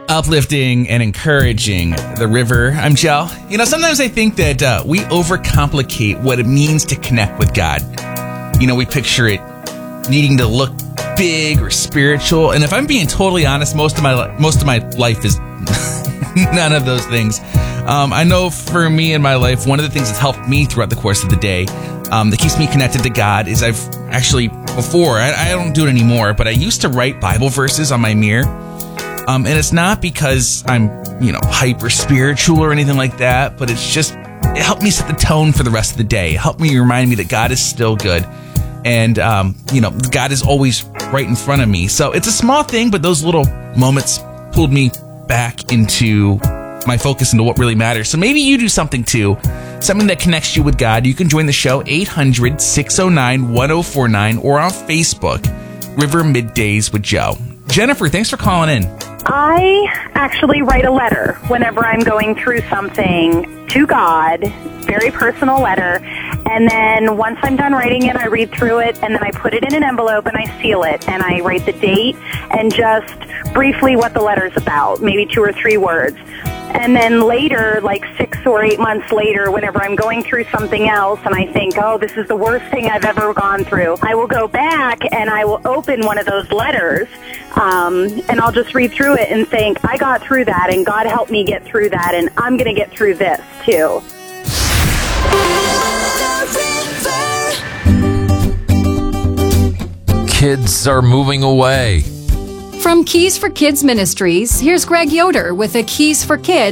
uplifting and encouraging the river. I'm Joe. Sometimes I think that we overcomplicate what it means to connect with God. We picture it needing to look big or spiritual, and if I'm being totally honest, most of my life is none of those things. I know for me in my life, one of the things that's helped me throughout the course of the day that keeps me connected to God is I've actually, before, I don't do it anymore, but I used to write Bible verses on my mirror. And it's not because I'm, hyper spiritual or anything like that, but it's just, it helped me set the tone for the rest of the day. It helped me remind me that God is still good. And, God is always right in front of me. So it's a small thing, but those little moments pulled me back into my focus into what really matters. So maybe you do something too, something that connects you with God. You can join the show 800-609-1049 or on Facebook, River Middays with Joe. Jennifer, thanks for calling in. I actually write a letter whenever I'm going through something to God, very personal letter, and then once I'm done writing it, I read through it, and then I put it in an envelope and I seal it, and I write the date and just briefly what the letter's about, maybe 2 or 3 words. And then later, like 6 or 8 months later, whenever I'm going through something else and I think, oh, this is the worst thing I've ever gone through, I will go back and I will open one of those letters and I'll just read through it and think, I got through that and God helped me get through that and I'm going to get through this too. Kids are moving away. From Keys for Kids Ministries, here's Greg Yoder with a Keys for Kids